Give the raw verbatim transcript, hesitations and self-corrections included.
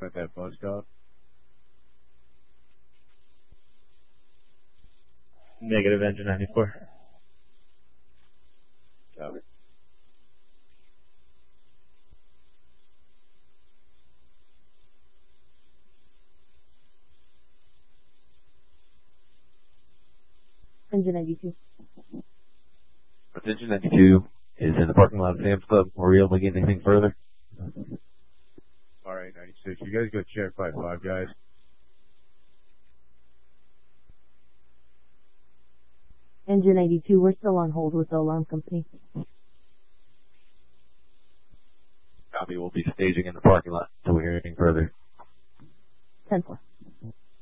at that bus stop? Negative, engine ninety-four. Copy. Engine ninety-two. Engine ninety-two is in the parking lot of Sam's Club. Were we able to get anything further? Alright, ninety-six. You guys go check five five, guys. Engine ninety-two, we're still on hold with the alarm company. Copy, we'll be staging in the parking lot until we hear anything further. ten four.